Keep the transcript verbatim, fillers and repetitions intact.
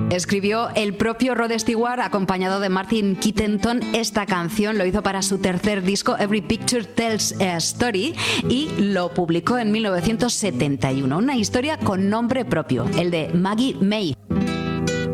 Escribió el propio Rod Stewart acompañado de Martin Kittenton esta canción, lo hizo para su tercer disco Every Picture Tells a Story y lo publicó en mil novecientos setenta y uno, una historia con nombre propio, el de Maggie May.